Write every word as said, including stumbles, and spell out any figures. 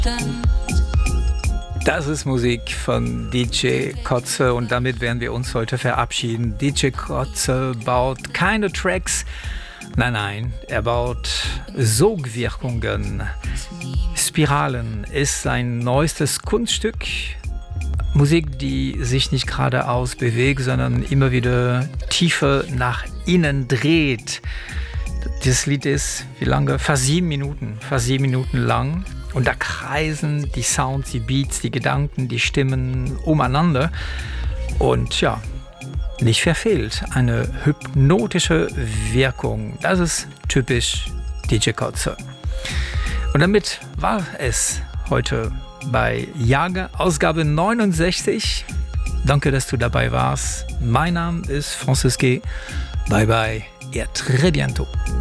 Das ist Musik von D J Koze und damit werden wir uns heute verabschieden. D J Koze baut keine Tracks, nein, nein, er baut Sogwirkungen. Spiralen ist sein neuestes Kunststück. Musik, die sich nicht geradeaus bewegt, sondern immer wieder tiefer nach innen dreht. Dieses Lied ist, wie lange? Fast sieben Minuten, fast sieben Minuten lang. Und da kreisen die Sounds, die Beats, die Gedanken, die Stimmen umeinander. Und ja, nicht verfehlt, eine hypnotische Wirkung. Das ist typisch D J Koze. Und damit war es heute bei Jager, Ausgabe neunundsechzig. Danke, dass du dabei warst. Mein Name ist Francis G. Bye bye et très bientôt.